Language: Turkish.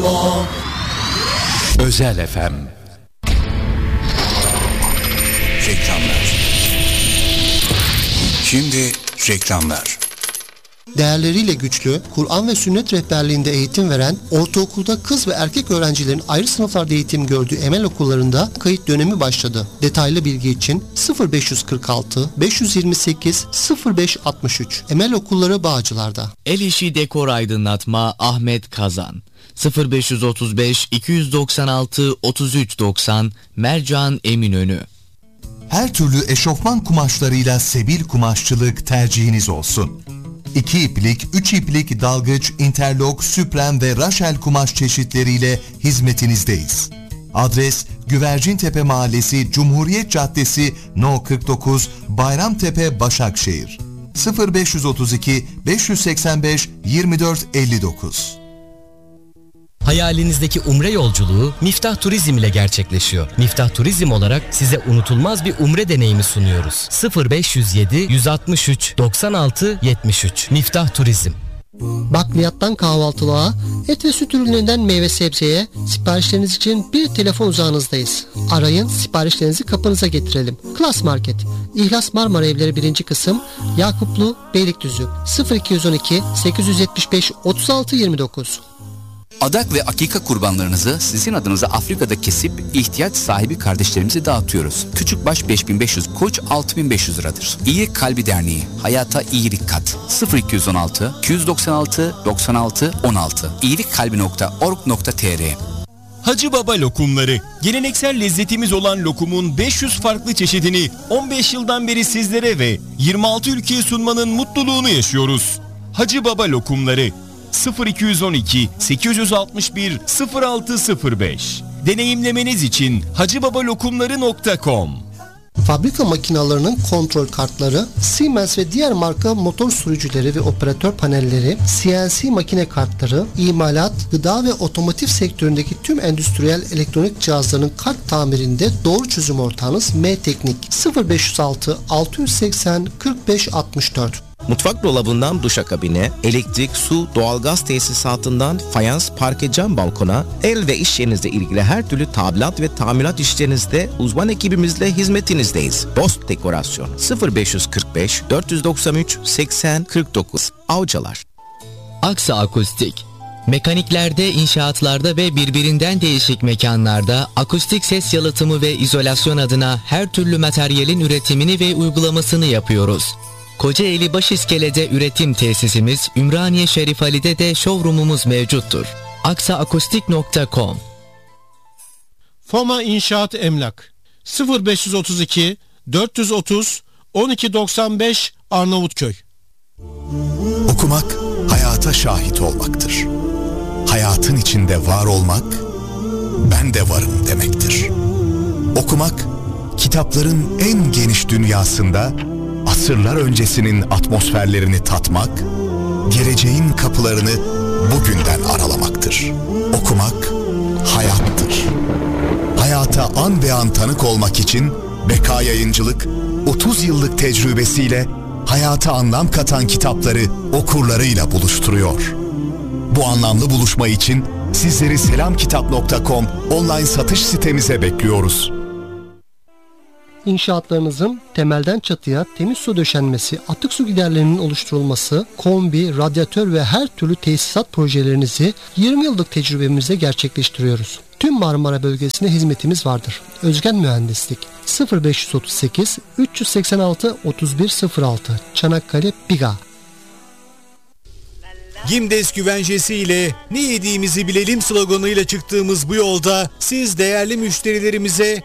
Özel FM. Reklamlar. Şimdi reklamlar. Değerleriyle güçlü, Kur'an ve sünnet rehberliğinde eğitim veren, ortaokulda kız ve erkek öğrencilerin ayrı sınıflarda eğitim gördüğü Emel okullarında kayıt dönemi başladı. Detaylı bilgi için 0546 528 0563 Emel Okulları Bağcılar'da. El işi dekor aydınlatma Ahmet Kazan 0535 296 3390 Mercan Eminönü. Her türlü eşofman kumaşlarıyla Sebil Kumaşçılık tercihiniz olsun. 2 iplik, 3 iplik dalgıç, interlok, süpren ve raşel kumaş çeşitleriyle hizmetinizdeyiz. Adres Güvercintepe Mahallesi, Cumhuriyet Caddesi, No 49, Bayramtepe, Başakşehir. 0532 585 2459. Hayalinizdeki umre yolculuğu Miftah Turizm ile gerçekleşiyor. Miftah Turizm olarak size unutulmaz bir umre deneyimi sunuyoruz. 0507 163 96 73 Miftah Turizm. Bakliyattan kahvaltılığa, et ve süt ürünlerinden meyve sebzeye siparişleriniz için bir telefon uzağınızdayız. Arayın, siparişlerinizi kapınıza getirelim. Klas Market, İhlas Marmara Evleri 1. kısım, Yakuplu, Beylikdüzü, 0212 875 36 29. Adak ve akika kurbanlarınızı sizin adınıza Afrika'da kesip ihtiyaç sahibi kardeşlerimize dağıtıyoruz. Küçükbaş 5500, koç 6500 liradır. İyi Kalbi Derneği, hayata iyilik kat. 0216 296 96 16 iyilikkalbi.org.tr. Hacı Baba lokumları. Geleneksel lezzetimiz olan lokumun 500 farklı çeşidini 15 yıldan beri sizlere ve 26 ülkeye sunmanın mutluluğunu yaşıyoruz. Hacı Baba lokumları 0212 861 0605. Deneyimlemeniz için hacıbabalokumları.com. Fabrika makinalarının kontrol kartları, Siemens ve diğer marka motor sürücüleri ve operatör panelleri, CNC makine kartları, imalat, gıda ve otomotiv sektöründeki tüm endüstriyel elektronik cihazların kart tamirinde doğru çözüm ortağınız M-Teknik. 0506 680 45 64. Mutfak dolabından duşakabine, elektrik, su, doğalgaz tesisatından fayans, parke, cam balkona, el ve iş yerinizle ilgili her türlü tadilat ve tamirat işlerinizde uzman ekibimizle hizmetinizdeyiz. Dost Dekorasyon 0545 493 80 49 Avcılar. Aksa Akustik. Mekaniklerde, inşaatlarda ve birbirinden değişik mekanlarda akustik ses yalıtımı ve izolasyon adına her türlü materyalin üretimini ve uygulamasını yapıyoruz. Kocaeli Başiskele'de üretim tesisimiz, Ümraniye Şerif Ali'de de showroomumuz mevcuttur. aksaakustik.com. Foma İnşaat Emlak 0532 430 1295 Arnavutköy. Okumak, hayata şahit olmaktır. Hayatın içinde var olmak, ben de varım demektir. Okumak, kitapların en geniş dünyasında asırlar öncesinin atmosferlerini tatmak, geleceğin kapılarını bugünden aralamaktır. Okumak, hayattır. Hayata an be an tanık olmak için Beka Yayıncılık, 30 yıllık tecrübesiyle hayata anlam katan kitapları okurlarıyla buluşturuyor. Bu anlamlı buluşma için sizleri selamkitap.com online satış sitemize bekliyoruz. İnşaatlarınızın temelden çatıya temiz su döşenmesi, atık su giderlerinin oluşturulması, kombi, radyatör ve her türlü tesisat projelerinizi 20 yıllık tecrübemizle gerçekleştiriyoruz. Tüm Marmara bölgesine hizmetimiz vardır. Özgen Mühendislik 0538 386 3106 Çanakkale Biga. Gimdes güvencesi ile ne yediğimizi bilelim sloganıyla çıktığımız bu yolda siz değerli müşterilerimize